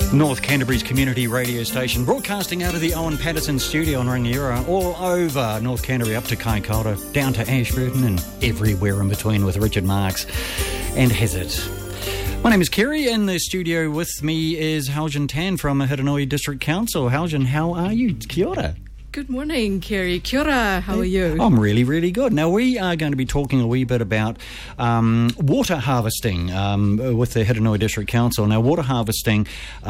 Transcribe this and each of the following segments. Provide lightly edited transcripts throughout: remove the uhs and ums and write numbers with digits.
North Canterbury's community radio station, broadcasting out of the Owen Patterson studio on Rangiora, all over North Canterbury, up to Kaikoura, down to Ashburton and everywhere in between, with Richard Marks and Hazard. My name is Kerry, and the studio with me is Haljan Tan from Hiranui District Council. Haljan, how are you? Kia ora. Good morning, Kerry. Kia ora. How are you? I'm really, really good. Now, we are going to be talking a wee bit about water harvesting with the Hiranui District Council. Now, water harvesting,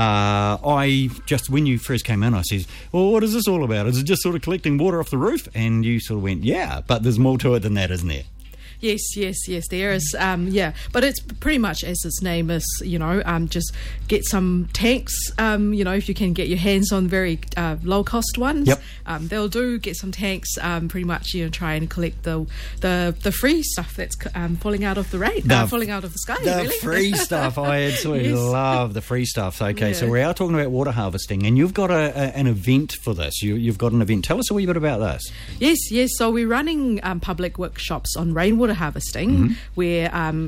when you first came in, I said, well, what is this all about? Is it just sort of collecting water off the roof? And you sort of went, yeah, but there's more to it than that, isn't there? Yes, there is. But it's pretty much as its name is, just get some tanks, if you can get your hands on very low-cost ones. Yep. They'll do, get some tanks, pretty much, try and collect the free stuff that's falling out of the rain, falling out of the sky, really. The free stuff. I absolutely love the free stuff. Okay, yeah. So we are talking about water harvesting, and you've got an event for this. You've got an event. Tell us a wee bit about this. Yes. So we're running public workshops on rainwater harvesting, where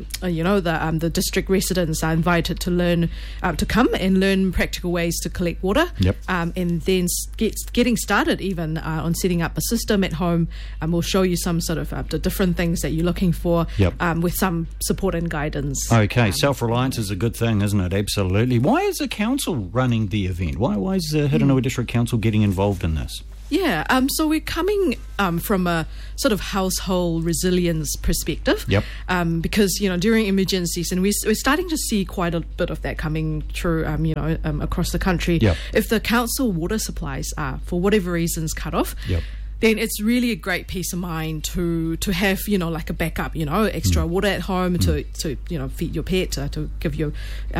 the district residents are invited to learn to come and learn practical ways to collect water, and then getting started even on setting up a system at home. We'll show you some sort of the different things that you're looking for, with some support and guidance. Okay, self-reliance is a good thing, isn't it? Absolutely. Why is the council running the event? Why is the Hiranui District Council getting involved in this? Yeah, so we're coming from a sort of household resilience perspective. Because, during emergencies, and we're starting to see quite a bit of that coming through, across the country. If the council water supplies are, for whatever reasons, cut off, then it's really a great peace of mind to have, like a backup, extra water at home to feed your pet, to give your,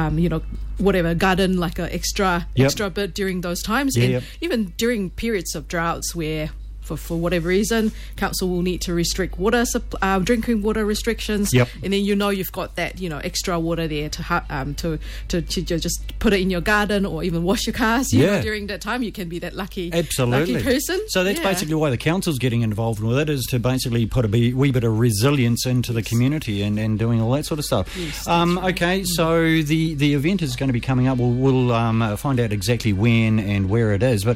whatever, garden, like a extra bit during those times. Even during periods of droughts where, for whatever reason, council will need to restrict water, drinking water restrictions, and then you've got that extra water there to just put it in your garden or even wash your cars. During that time, you can be that lucky person. So that's basically why the council's getting involved with it, is to basically put a wee bit of resilience into the community and doing all that sort of stuff. Okay, so the event is going to be coming up. We'll find out exactly when and where it is, but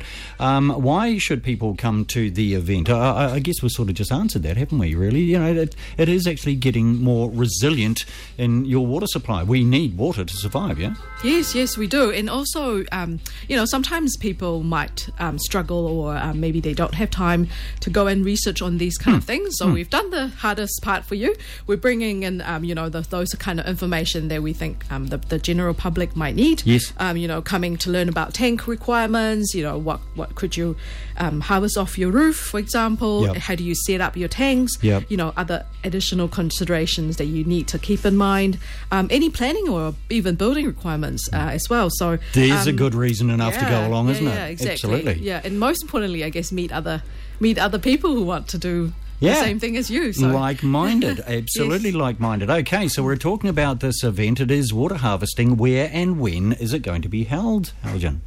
why should people come to the event? I guess we've sort of just answered that, haven't we, really? It is actually getting more resilient in your water supply. We need water to survive, yeah? Yes, we do. And also, sometimes people might struggle, or maybe they don't have time to go and research on these kind of things. So we've done the hardest part for you. We're bringing in, those kind of information that we think the general public might need. Yes. Coming to learn about tank requirements, what could you harvest off your roof, for example. How do you set up your tanks? Other additional considerations that you need to keep in mind. Any planning or even building requirements as well. So there's a good reason enough to go along, isn't it? Yeah, exactly. Absolutely. Yeah, and most importantly, I guess, meet other people who want to do the same thing as you. So. Like-minded, absolutely like-minded. Okay, so we're talking about this event. It is water harvesting. Where and when is it going to be held, Haljan?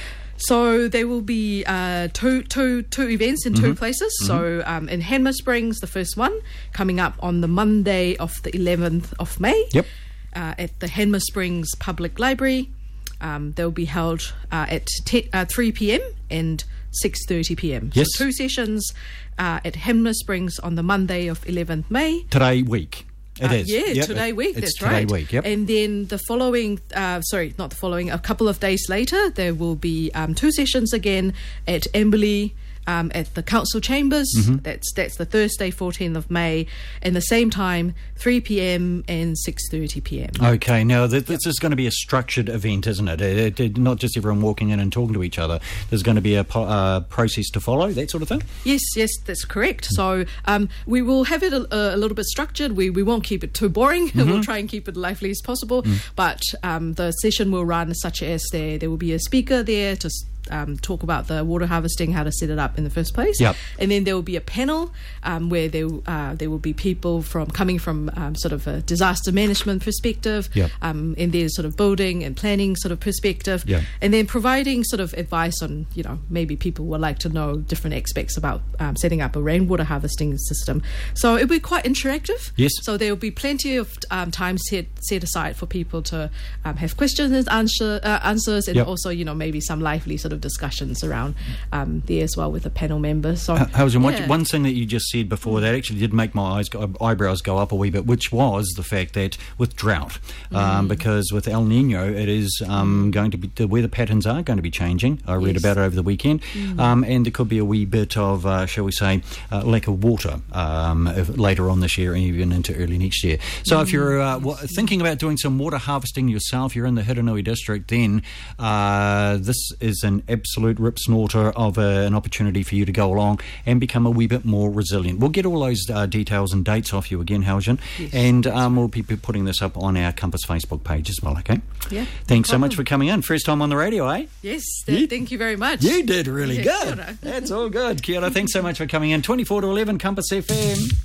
So there will be two events in two places. So in Hanmer Springs, the first one, coming up on the Monday of the 11th of May. At the Hanmer Springs Public Library. They'll be held at 3 p.m. and 6:30 p.m. Yes. So 2 sessions at Hanmer Springs on the Monday of 11th May. Today week. It is. Yeah, today week, that's right. Today week, And then the following, a couple of days later, there will be 2 sessions again at Amberley, at the council chambers. That's the Thursday, 14th of May, and the same time, 3 p.m. and 6:30 p.m. Okay, now this is going to be a structured event, isn't it? Not just everyone walking in and talking to each other. There's going to be a process to follow, that sort of thing? Yes, that's correct. So we will have it a little bit structured. We won't keep it too boring. We'll try and keep it lively as possible. But the session will run such as there will be a speaker there to talk about the water harvesting, how to set it up in the first place. Yep. And then there will be a panel where there will be people coming from sort of a disaster management perspective, Yep. and then sort of building and planning sort of perspective, Yep. and then providing sort of advice on, maybe people would like to know different aspects about setting up a rainwater harvesting system. So it'll be quite interactive. Yes. So there will be plenty of time set aside for people to have questions and answers, and Yep. also, maybe some lively sort of discussions around there as well with the panel members. So, Hausen, one thing that you just said before that actually did make my eyebrows go up a wee bit, which was the fact that with drought, because with El Nino, it is going to be, the weather patterns are going to be changing. I read about it over the weekend, and there could be a wee bit of, shall we say, lack of water later on this year and even into early next year. So if you're thinking about doing some water harvesting yourself, you're in the Hiranui district, then this is an absolute rip snorter of an opportunity for you to go along and become a wee bit more resilient. We'll get all those details and dates off you again, Hausen, and we'll be putting this up on our Compass Facebook page as well, okay? Yeah. Thanks so much for coming in. First time on the radio, eh? Yes, thank you very much. You did really good. Kia ora. That's all good. Kia ora, thanks so much for coming in. 24 to 11, Compass FM.